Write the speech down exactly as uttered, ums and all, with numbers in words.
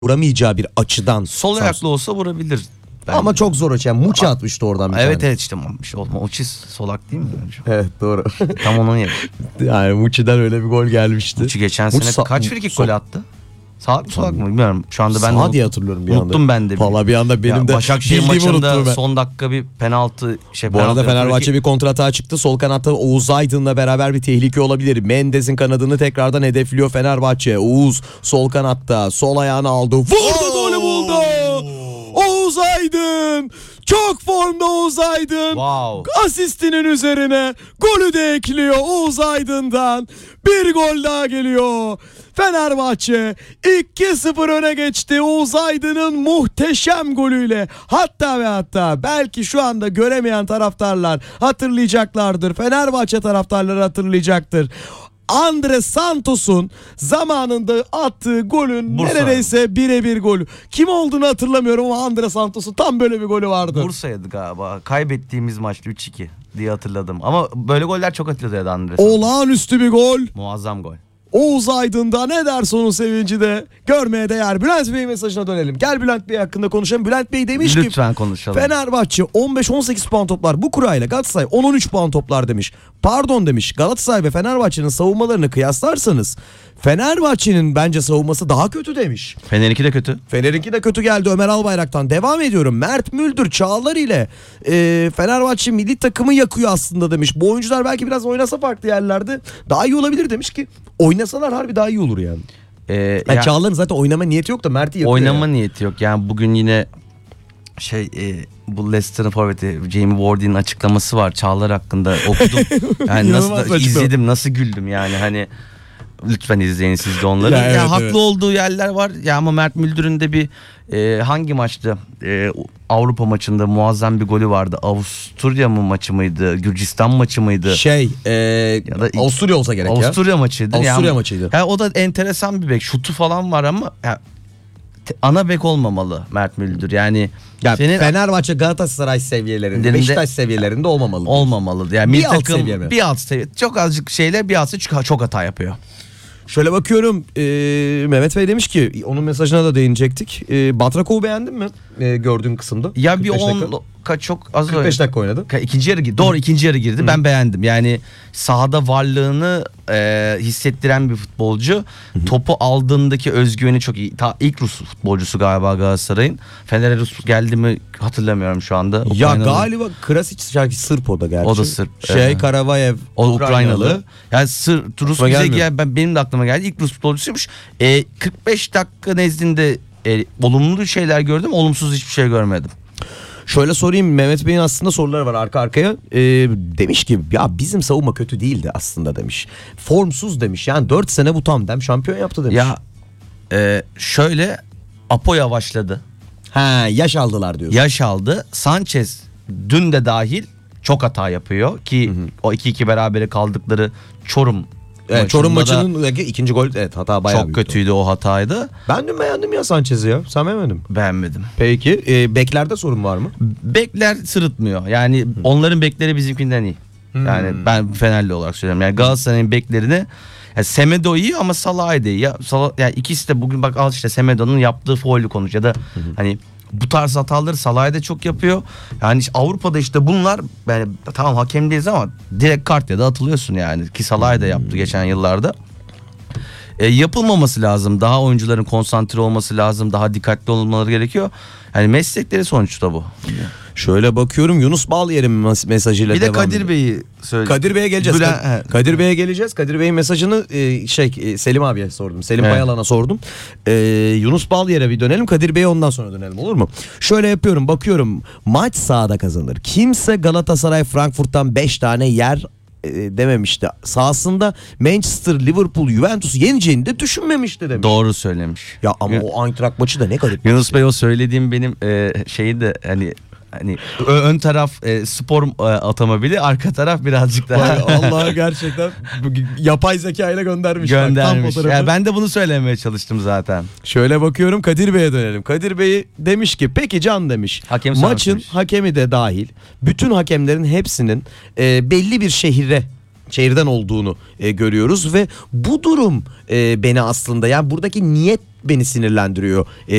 vuramayacağı bir açıdan. Sol ayaklı olsa vurabilir. Bence. Ama çok zor açı. Yani Muçi atmıştı oradan bir evet, tane. Evet işte Muçi solak değil mi? Evet doğru. Tam onun yeri. Yani Muçi'den öyle bir gol gelmişti. Muçi geçen sene Muçi kaç frikik gol attı? Sağ solak mı bilmiyorum. Şu anda ben Sağ diye hatırlıyorum bir anda. Unuttum ben de. Valla bir anda benim ya, de Başakşehir maçında son dakika bir penaltı şey. Bu penaltı arada Fenerbahçe frikik. bir kontratağa çıktı. Sol kanatta Oğuz Aydın'la beraber bir tehlike olabilir. Mendes'in kanadını tekrardan hedefliyor Fenerbahçe. Oğuz sol kanatta sol ayağını aldı. Vurdu, oh! Golü buldu. Oğuz Aydın. Çok formda Oğuz Aydın. Wow. Asistinin üzerine golü de ekliyor Oğuz Aydın'dan. Bir gol daha geliyor. Fenerbahçe iki sıfır öne geçti Oğuz Aydın'ın muhteşem golüyle. Hatta ve hatta belki şu anda göremeyen taraftarlar hatırlayacaklardır. Fenerbahçe taraftarları hatırlayacaktır. Andre Santos'un zamanında attığı golün Bursa. Neredeyse birebir golü. Kim olduğunu hatırlamıyorum ama Andre Santos'un tam böyle bir golü vardı. Bursa'ydı galiba. Kaybettiğimiz maçta üç iki diye hatırladım. Ama böyle goller çok atılıyordu Andre Santos. Olağanüstü bir gol. Muazzam gol. Oğuz Aydın'da ne derse onun sevinci de görmeye değer. Bülent Bey mesajına dönelim. Gel Bülent Bey hakkında konuşalım. Bülent Bey demiş Lütfen ki Lütfen konuşalım. Fenerbahçe on beş on sekiz puan toplar. Bu kurayla Galatasaray on on üç puan toplar demiş. Pardon demiş. Galatasaray ve Fenerbahçe'nin savunmalarını kıyaslarsanız Fenerbahçe'nin bence savunması daha kötü demiş. Fener'inki de kötü. Fener'inki de kötü geldi Ömer Albayrak'tan. Devam ediyorum. Mert Müldür Çağlar ile e, Fenerbahçe milli takımı yakıyor aslında demiş. Bu oyuncular belki biraz oynasa farklı yerlerde daha iyi olabilir demiş ki oynasalar harbi daha iyi olur yani. Ee, yani yani Çağlar'ın zaten oynama niyeti yok da Mert'i yakıyor. Oynama yani. niyeti yok. Yani bugün yine şey e, bu Leicester'ın forveti Jamie Vardy'nin açıklaması var Çağlar hakkında okudum. Yani nasıl izledim, nasıl güldüm yani hani. Lütfen izleyin siz de onları. Ya, ya, evet, ya haklı evet. olduğu yerler var. Ya ama Mert Müldür'ün de bir e, hangi maçtı? E, Avrupa maçında muazzam bir golü vardı. Avusturya mı maçı mıydı? Gürcistan maçı mıydı? Şey, e, ya da Avusturya olsa gerek Avusturya ya. Avusturya maçıydı. Avusturya yani, maçıydı. Ya o da enteresan bir bek. Şutu falan var ama ya, te, ana bek olmamalı Mert Müldür. Yani ya senin Fenerbahçe Galatasaray seviyelerinde, Derinde, Beşiktaş seviyelerinde olmamalı. Olmamalı. Yani bir bir alt takım seviye mi? bir alt seviye. Çok azıcık şeyler bir alt seviye çok hata yapıyor. Şöyle bakıyorum e, Mehmet Bey demiş ki onun mesajına da değinecektik. E, Batrakov'u beğendin mi e, gördüğün kısımda? Ya bir on kaç çok az kırk beş dakika oynadı. İkinci yarı girdi. Doğru ikinci yarı girdi. Hı. Ben beğendim. Yani sahada varlığını e, hissettiren bir futbolcu. Hı. Topu aldığındaki özgüveni çok iyi. Ta, ilk Rus futbolcusu galiba Galatasaray'ın. Fener'e Rus geldi mi hatırlamıyorum şu anda. Ya Ukraynalı. Galiba Krasic şarkı Sırp o da gerçi. O da Sırp. Şey Karavayev o Ukraynalı. Ukraynalı. Yani Sır, Rus bize gel, ben benim de aklıma geldi. İlk Rus futbolcusuymuş. E, kırk beş dakika nezdinde e, olumlu şeyler gördüm. Olumsuz hiçbir şey görmedim. Şöyle sorayım, Mehmet Bey'in aslında soruları var arka arkaya. Ee, demiş ki ya bizim savunma kötü değildi aslında demiş. Formsuz demiş. Yani dört sene bu tandem şampiyon yaptı demiş. Ya e, şöyle Apo yavaşladı. Ha, yaş aldılar diyorsun. Yaş aldı. Sanchez dün de dahil çok hata yapıyor ki hı hı. O iki iki berabere kaldıkları Çorum Evet, Çorum maçının ikinci gol evet hata bayağı çok kötüydü o hataydı. Ben dün beğendim ya Sanchez'i ya. Sen beğenmedin? Beğenmedim. Peki e, beklerde sorun var mı? Bekler sırıtmıyor. Yani hmm. onların bekleri bizimkinden iyi. Hmm. Yani ben Fenerli olarak söylüyorum. Yani Galatasaray'ın beklerini yani Semedo iyi ama Salah iyi. Ya Salah yani ikisi de bugün bak al işte Semedo'nun yaptığı faulü konuş ya da hmm. hani bu tarz hataları Salah'da çok yapıyor. Yani işte Avrupa'da işte bunlar yani tamam hakemdeyiz ama direkt kart ya da atılıyorsun yani. Ki Salah'da yaptı geçen yıllarda. E, yapılmaması lazım. Daha oyuncuların konsantre olması lazım. Daha dikkatli olmaları gerekiyor. Yani meslekleri sonuçta bu. Şöyle bakıyorum Yunus Bağlayer'in mesajıyla bir devam de Kadir Bey'i söyle. Kadir Bey'e geleceğiz. Gülen, Kadir, Kadir Bey'e geleceğiz. Kadir Bey'in mesajını e, şey e, Selim abiye sordum. Selim evet. Payalan'a sordum. E, Yunus Bağlayer'e bir dönelim. Kadir Bey'e ondan sonra dönelim olur mu? Şöyle yapıyorum bakıyorum. Maç sahada kazanır. Kimse Galatasaray Frankfurt'tan beş tane yer e, dememişti. Sahasında Manchester, Liverpool, Juventus'u yeneceğini de düşünmemişti demiş. Doğru söylemiş. Ya ama Yun- o Eintracht maçı da ne garip. Yunus Bey o söylediğim benim e, şeyi de hani hani ön taraf e, spor e, otomobili, arka taraf birazcık daha Allah gerçekten yapay zeka ile göndermiş. Göndermiş. Ya ben de bunu söylemeye çalıştım zaten. Şöyle bakıyorum Kadir Bey'e dönelim. Kadir Bey demiş ki peki Can demiş. Hakem maçın sormuş. Hakemi de dahil bütün hakemlerin hepsinin e, belli bir şehire şehirden olduğunu e, görüyoruz ve bu durum e, beni aslında, yani buradaki niyet beni sinirlendiriyor. E,